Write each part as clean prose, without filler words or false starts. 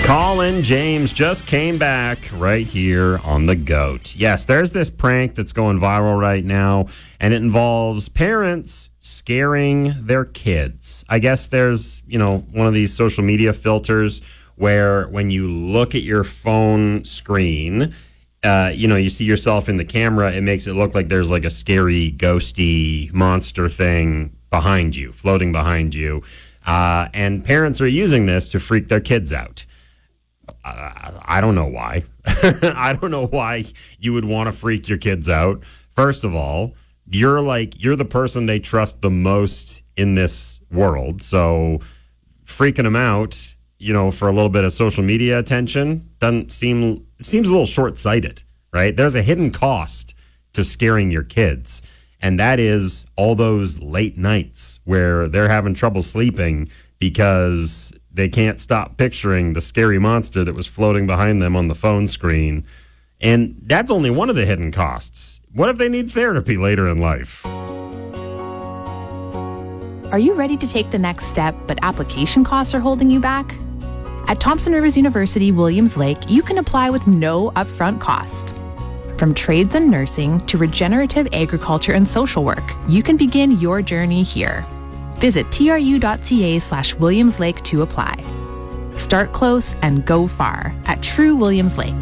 Colin James just came back right here on The GOAT. Yes, there's this prank that's going viral right now, and it involves parents scaring their kids. I guess there's, one of these social media filters where when you look at your phone screen, you see yourself in the camera, it makes it look like there's like a scary, ghosty monster thing behind you, floating behind you. And parents are using this to freak their kids out. I don't know why. I don't know why you would want to freak your kids out. First of all, you're the person they trust the most in this world. So freaking them out, for a little bit of social media attention seems a little short-sighted, right? There's a hidden cost to scaring your kids. And that is all those late nights where they're having trouble sleeping because they can't stop picturing the scary monster that was floating behind them on the phone screen. And that's only one of the hidden costs. What if they need therapy later in life? Are you ready to take the next step, but application costs are holding you back? At Thompson Rivers University, Williams Lake, you can apply with no upfront cost. From trades and nursing to regenerative agriculture and social work, you can begin your journey here. Visit tru.ca/Williams Lake to apply. Start close and go far at True Williams Lake.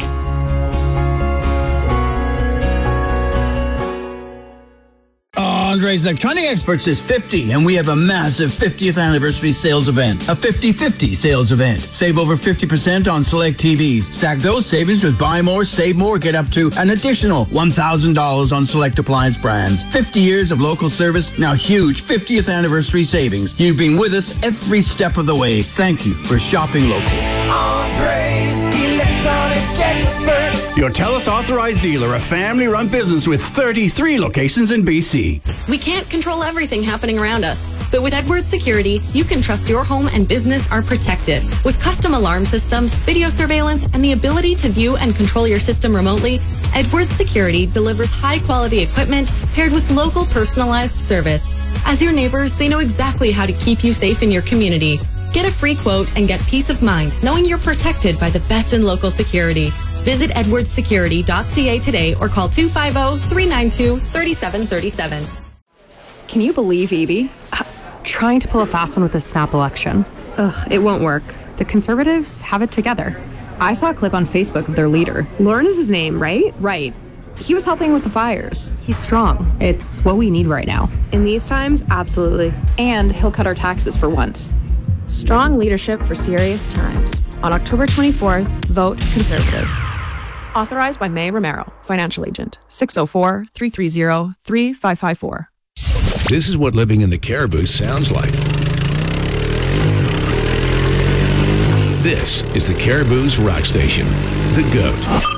Andre's Electronic Experts is 50, and we have a massive 50th anniversary sales event, a 50-50 sales event. Save over 50% on select TVs. Stack those savings with buy more, save more, get up to an additional $1,000 on select appliance brands. 50 years of local service, now huge 50th anniversary savings. You've been with us every step of the way. Thank you for shopping local. Andre's Electronic Experts. Your TELUS authorized dealer, a family-run business with 33 locations in BC. We can't control everything happening around us, but with Edwards Security, you can trust your home and business are protected. With custom alarm systems, video surveillance, and the ability to view and control your system remotely, Edwards Security delivers high-quality equipment paired with local personalized service. As your neighbors, they know exactly how to keep you safe in your community. Get a free quote and get peace of mind knowing you're protected by the best in local security. Visit edwardssecurity.ca today or call 250-392-3737. Can you believe Evie? Trying to pull a fast one with this snap election. Ugh, it won't work. The Conservatives have it together. I saw a clip on Facebook of their leader. Lauren is his name, right? Right. He was helping with the fires. He's strong. It's what we need right now. In these times, absolutely. And he'll cut our taxes for once. Strong leadership for serious times. On October 24th, vote Conservative. Authorized by May Romero, Financial Agent, 604-330-3554. This is what living in the Caribou sounds like. This is the Caribou's rock station, The GOAT.